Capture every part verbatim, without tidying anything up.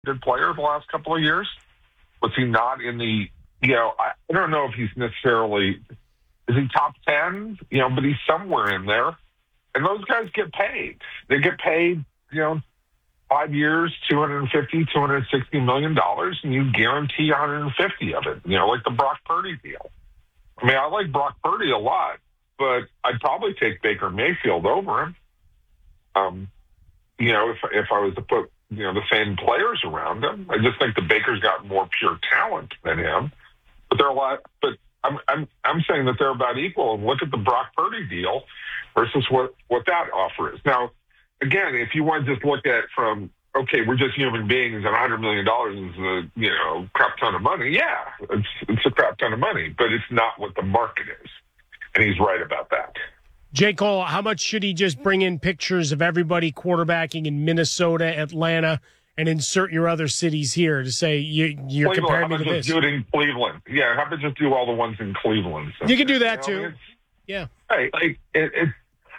good player the last couple of years? Was he not in the, you know, I, I don't know if he's necessarily, is he top ten? You know, but he's somewhere in there. And those guys get paid. They get paid, you know, five years, two hundred fifty, two hundred sixty million dollars, and you guarantee one hundred fifty of it, you know, like the Brock Purdy deal. I mean, I like Brock Purdy a lot, but I'd probably take Baker Mayfield over him. Um, you know, if if I was to put, you know, the same players around him. I just think the Baker's got more pure talent than him. But they're a lot. But I'm I'm I'm saying that they're about equal. And look at the Brock Purdy deal versus what what that offer is. Now, again, if you want to just look at from okay, we're just human beings, and one hundred million dollars is a you know crap ton of money. Yeah, it's it's a crap ton of money, but it's not what the market is, and he's right about that. J. Cole, how much should he just bring in pictures of everybody quarterbacking in Minnesota, Atlanta, and insert your other cities here to say you, you're Cleveland, comparing me to how about this? just do it in Cleveland? Yeah, how about just do all the ones in Cleveland? So, you can do that, you know, too. Yeah. Hey, like, it, it,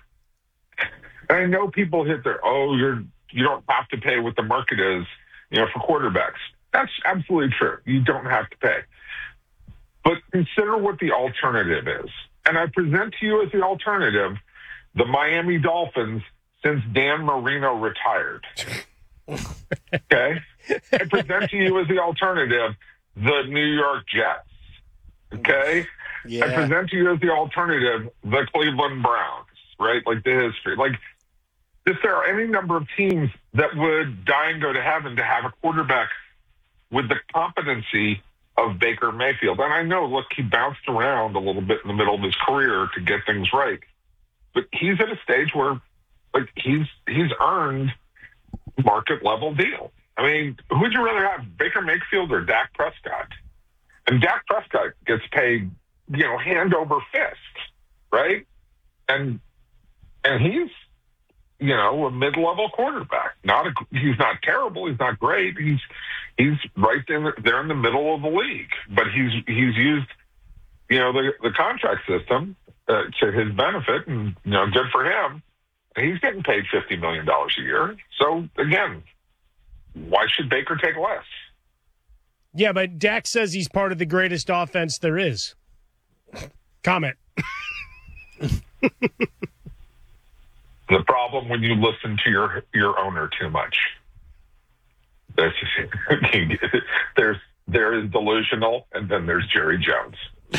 I know people hit their, oh, you're, you don't have to pay what the market is, you know, for quarterbacks. That's absolutely true. You don't have to pay. But consider what the alternative is. And I present to you as the alternative the Miami Dolphins since Dan Marino retired. Okay? I present to you as the alternative the New York Jets. Okay? Yeah. I present to you as the alternative the Cleveland Browns, right? Like the history. Like, if there are any number of teams that would die and go to heaven to have a quarterback with the competency of Baker Mayfield. And I know, look, he bounced around a little bit in the middle of his career to get things right. But he's at a stage where, like, he's he's earned market level deal. I mean, who would you rather have, Baker Mayfield or Dak Prescott? And Dak Prescott gets paid, you know, hand over fist, right? And and he's, you know, a mid-level quarterback. Not a, he's not terrible. He's not great. He's he's right there, there in the middle of the league. But he's he's used, you know, the the contract system uh, to his benefit, and you know, good for him. He's getting paid fifty million dollars a year. So again, why should Baker take less? Yeah, but Dak says he's part of the greatest offense there is. Comment. The problem when you listen to your your owner too much. That's there's there is delusional, and then there's Jerry Jones.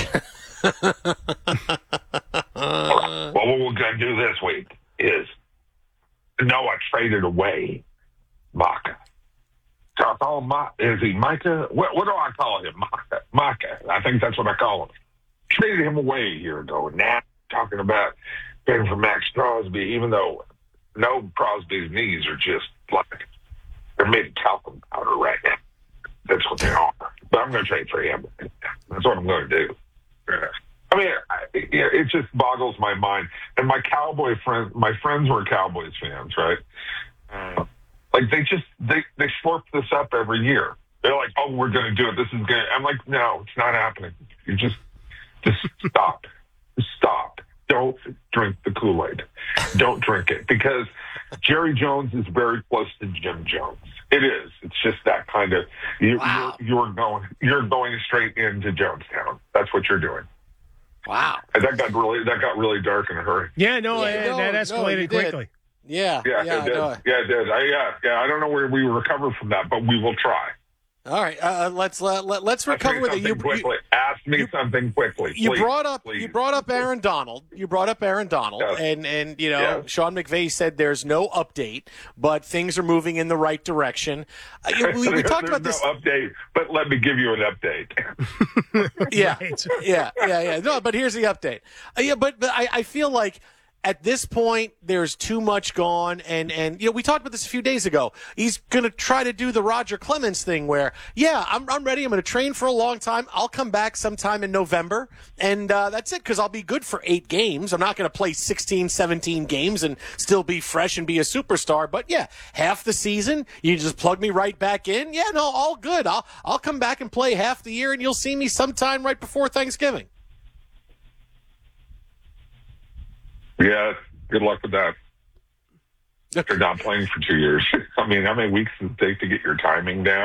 Well, what we're gonna do this week is Noah traded away Maka. So I call him Ma- is he Micah? What, what do I call him? Maka. Maka. I think that's what I call him. Traded him away a year ago. And now talking about paying for Max Crosby, even though no Crosby's knees are just like they're made of talcum powder right now. That's what they are. But I'm going to trade for him. That's what I'm going to do. I mean, I, it just boggles my mind. And my Cowboy friends, my friends were Cowboys fans, right? Uh, like they just they they slurp this up every year. They're like, "Oh, we're going to do it. This is going." to I'm like, "No, it's not happening. You just just stop, just stop. Don't drink the Kool-Aid. Don't drink it because Jerry Jones is very close to Jim Jones. It is. It's just that kind of you, Wow. you're, you're going you're going straight into Jonestown. That's what you're doing." Wow. And that got really that got really dark in a hurry. Yeah, no, Yeah, uh, no, that no, escalated you did. quickly. Yeah. Yeah, Yeah. it did. No. Yeah, it did. I, yeah, yeah. I don't know where we recover from that, but we will try. All right. Uh, let's let, let, let's Ask recover me with it. something You, quickly. you, Ask me you- something quickly. you please, brought up please. you brought up Aaron Donald. You brought up Aaron Donald, Yes. and and you know Yes. Sean McVay said there's no update, but things are moving in the right direction. Uh, you- we, we talked There's about this. no update, but let me give you an update. Yeah, Right. yeah, yeah, yeah. No, but here's the update. Uh, yeah, but but I, I feel like at this point there's too much gone, and and you know we talked about this a few days ago. He's going to try to do the Roger Clemens thing, where yeah, I'm I'm ready. I'm going to train for a long time. I'll come back sometime in November, and uh, that's it because I'll be good for eight games. I'm not going to play sixteen, seventeen games and still be fresh and be a superstar. But yeah, half the season you just plug me right back in. Yeah, no, all good. I'll I'll come back and play half the year, and you'll see me sometime right before Thanksgiving. Yeah, good luck with that. after not playing for two years. I mean, how many weeks does it take to get your timing down?